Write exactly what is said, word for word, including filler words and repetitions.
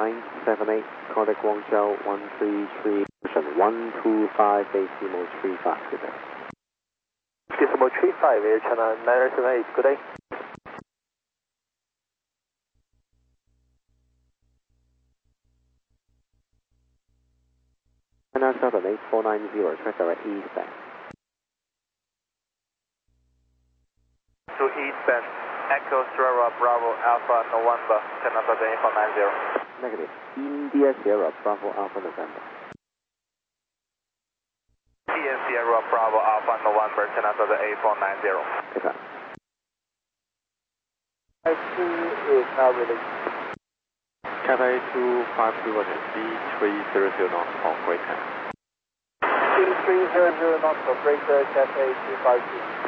nine seven eight, contact Guangzhou one three three, one two five Decimal three five, good day. Decimal three five, Air China nine seven eight, good day. China seven eight four nine zero, track direct eastbound. To eastbound, Echo Sierra Bravo Alpha November, China seven eight four nine zero. Negative, India Sierra Bravo Alpha November. India Sierra Bravo Alpha November, China seven eight four nine zero. Pick up. I two is now released. Cathay two five two one C three zero zero knots for Greater. C three zero zero knots for Greater, Cathay two five two.